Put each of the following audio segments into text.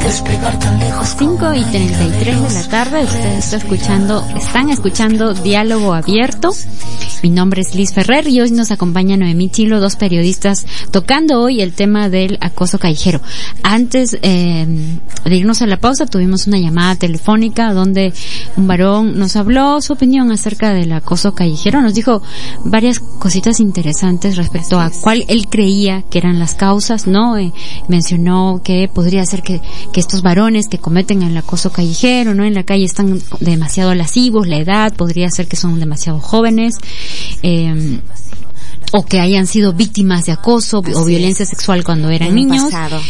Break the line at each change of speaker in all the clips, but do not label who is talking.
5:33 de la tarde, ustedes están escuchando Diálogo Abierto. Mi nombre es Liz Ferrer y hoy nos acompaña Noemí Chilo, dos periodistas, tocando hoy el tema del acoso callejero. Antes de irnos a la pausa, tuvimos una llamada telefónica donde un varón nos habló su opinión acerca del acoso callejero. Nos dijo varias cositas interesantes respecto a cuál él creía que eran las causas, ¿no? Mencionó que podría ser que estos varones que cometen el acoso callejero, ¿no? En la calle están demasiado lascivos, la edad, podría ser que son demasiado jóvenes, o que hayan sido víctimas de acoso o violencia sexual cuando eran niños.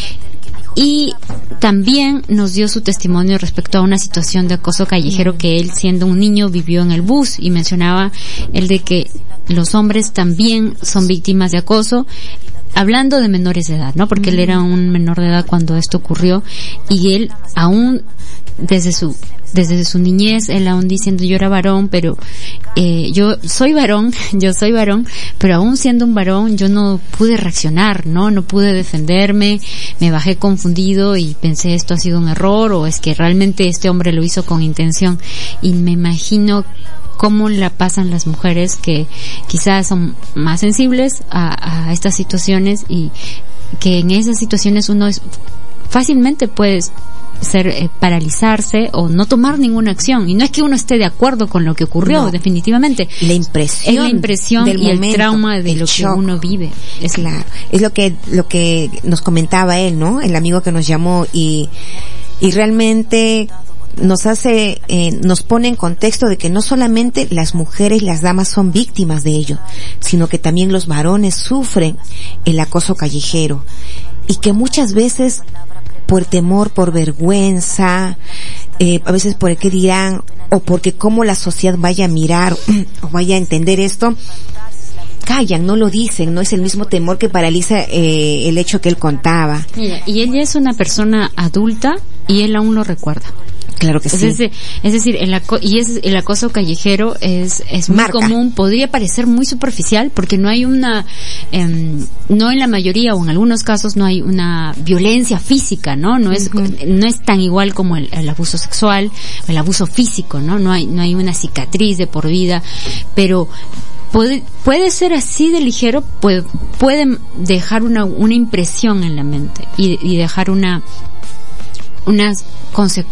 Y también nos dio su testimonio respecto a una situación de acoso callejero que él, siendo un niño, vivió en el bus, y mencionaba el de que los hombres también son víctimas de acoso, hablando de menores de edad, ¿no? Porque él era un menor de edad cuando esto ocurrió, y él aún desde su niñez, él aún diciendo yo era varón, pero yo soy varón, pero aún siendo un varón yo no pude reaccionar, no pude defenderme, me bajé confundido y pensé esto ha sido un error o es que realmente este hombre lo hizo con intención. Y me imagino cómo la pasan las mujeres que quizás son más sensibles a estas situaciones, y que en esas situaciones uno fácilmente puede paralizarse o no tomar ninguna acción. Y no es que uno esté de acuerdo con lo que ocurrió, definitivamente. Es la impresión del momento, el trauma de lo que uno vive.
Claro. Es lo que nos comentaba él, ¿no? El amigo que nos llamó, y realmente nos pone en contexto de que no solamente las mujeres, las damas son víctimas de ello, sino que también los varones sufren el acoso callejero, y que muchas veces por temor, por vergüenza, a veces por el qué dirán, o porque cómo la sociedad vaya a mirar o vaya a entender esto, callan, no lo dicen. No es el mismo temor que paraliza el hecho que él contaba.
Mira, y ella es una persona adulta y él aún lo recuerda.
Claro que sí.
Es decir, el acoso callejero es muy común, podría parecer muy superficial, porque no hay no en la mayoría o en algunos casos no hay una violencia física, ¿no? No es tan igual como el abuso sexual, el abuso físico, ¿no? No hay una cicatriz de por vida, pero puede ser así de ligero, puede dejar una impresión en la mente y dejar unas consecuencias